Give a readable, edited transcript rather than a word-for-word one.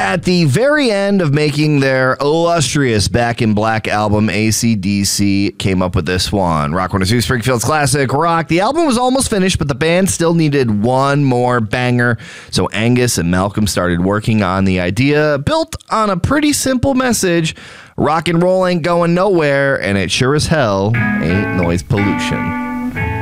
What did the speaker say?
At the very end of making their illustrious Back in Black album, AC/DC came up with this one. Rock 102 Springfield's classic rock. The album was almost finished, but the band still needed one more banger. So Angus and Malcolm started working on the idea, built on a pretty simple message. Rock and roll ain't going nowhere, and it sure as hell ain't noise pollution.